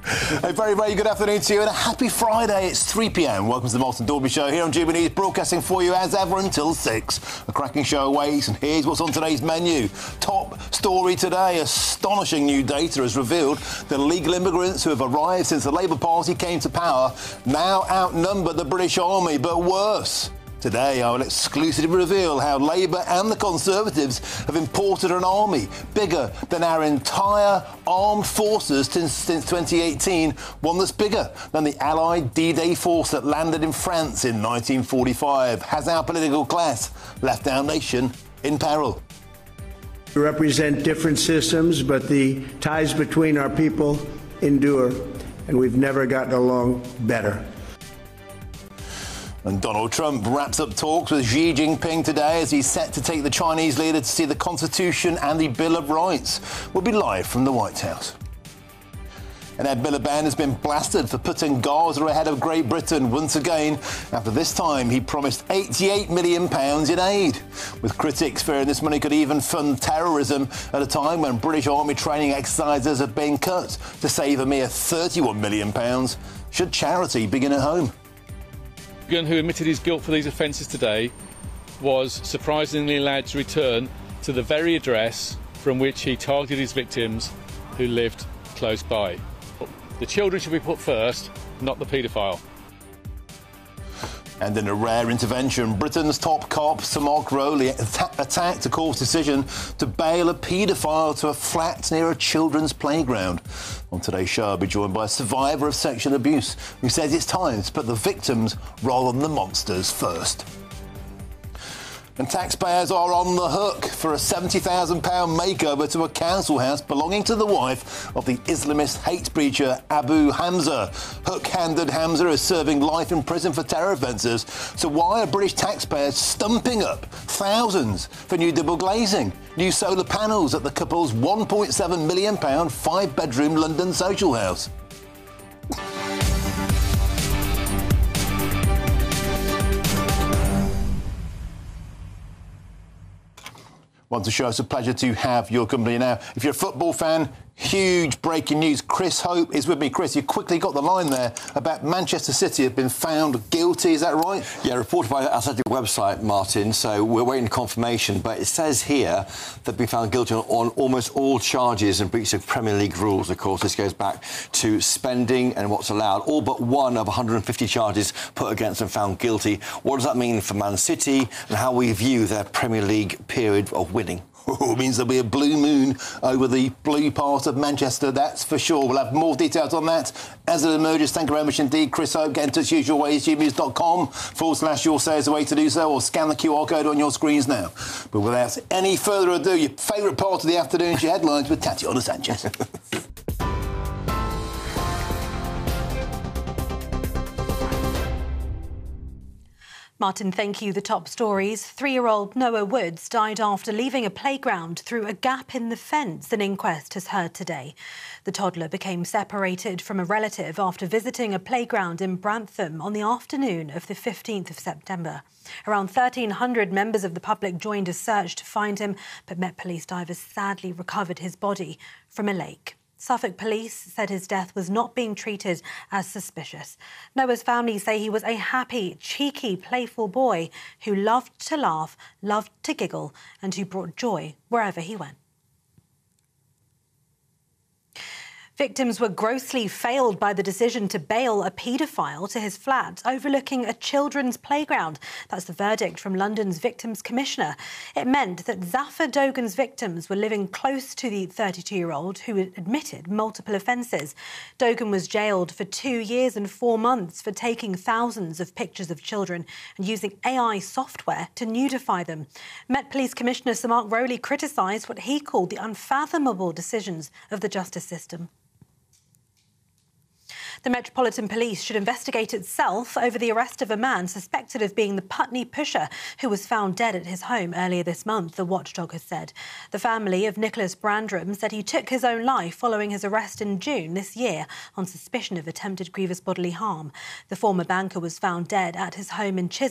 A very, very good afternoon to you and a happy Friday. It's 3 p.m. Welcome to the Martin Dalby Show here on GB News, broadcasting for you as ever until 6. A cracking show awaits, and here's what's on today's menu. Top story today, astonishing new data has revealed that illegal immigrants who have arrived since the Labour Party came to power now outnumber the British Army, but worse. Today, I will exclusively reveal how Labour and the Conservatives have imported an army bigger than our entire armed forces since 2018, one that's bigger than the Allied D-Day force that landed in France in 1945. Has our political class left our nation in peril? We represent different systems, but the ties between our people endure, and we've never gotten along better. And Donald Trump wraps up talks with Xi Jinping today as he's set to take the Chinese leader to see the Constitution and the Bill of Rights. We'll be live from the White House. And Ed Miliband has been blasted for putting Gaza ahead of Great Britain once again. After this time, he promised £88 million in aid, with critics fearing this money could even fund terrorism at a time when British Army training exercises have been cut to save a mere £31 million. Should charity begin at home? Who admitted his guilt for these offences today was surprisingly allowed to return to the very address from which he targeted his victims who lived close by. The children should be put first, not the paedophile. And in a rare intervention, Britain's top cop, Sir Mark Rowley, attacked a court's decision to bail a paedophile to a flat near a children's playground. On today's show, I'll be joined by a survivor of sexual abuse who says it's time to put the victims rather than the monsters first. And taxpayers are on the hook for a £70,000 makeover to a council house belonging to the wife of the Islamist hate preacher Abu Hamza. Hook-handed Hamza is serving life in prison for terror offences. So why are British taxpayers stumping up thousands for new double glazing, new solar panels at the couple's £1.7 million 5-bedroom London social house? Want to show us a pleasure to have your company now. If you're a football fan, huge breaking news. Chris Hope is with me. Chris, you quickly got the line there about Manchester City have been found guilty. Is that right? Yeah, reported by the Athletic website, Martin. So we're waiting confirmation. But it says here they've been found guilty on almost all charges and breach of Premier League rules. Of course, this goes back to spending and what's allowed. All but one of 150 charges put against them found guilty. What does that mean for Man City and how we view their Premier League period of winning? It means there'll be a blue moon over the blue part of Manchester, that's for sure. We'll have more details on that as it emerges. Thank you very much indeed, Chris Hope. Get in touch usual ways, gbnews.com/your say is the way to do so, or scan the QR code on your screens now. But without any further ado, your favourite part of the afternoon's your headlines with Tatiana Sanchez. Martin, thank you. The top stories. 3-year-old Noah Woods died after leaving a playground through a gap in the fence, an inquest has heard today. The toddler became separated from a relative after visiting a playground in Brantham on the afternoon of the 15th of September. Around 1,300 members of the public joined a search to find him, but Met Police divers sadly recovered his body from a lake. Suffolk Police said his death was not being treated as suspicious. Noah's family say he was a happy, cheeky, playful boy who loved to laugh, loved to giggle, and who brought joy wherever he went. Victims were grossly failed by the decision to bail a paedophile to his flat overlooking a children's playground. That's the verdict from London's Victims Commissioner. It meant that Zafar Dogan's victims were living close to the 32-year-old who admitted multiple offences. Dogan was jailed for 2 years and 4 months for taking thousands of pictures of children and using AI software to nudify them. Met Police Commissioner Sir Mark Rowley criticised what he called the unfathomable decisions of the justice system. The Metropolitan Police should investigate itself over the arrest of a man suspected of being the Putney pusher who was found dead at his home earlier this month, the watchdog has said. The family of Nicholas Brandram said he took his own life following his arrest in June this year on suspicion of attempted grievous bodily harm. The former banker was found dead at his home in Chiswick.